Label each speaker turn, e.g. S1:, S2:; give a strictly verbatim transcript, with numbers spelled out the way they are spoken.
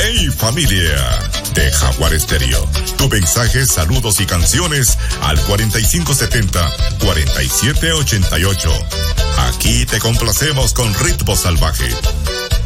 S1: ¡Hey familia! De Jaguar Estéreo. Tu mensaje, saludos y canciones al cuarenta y cinco setenta, cuarenta y siete ochenta y ocho. Aquí te complacemos con ritmo salvaje.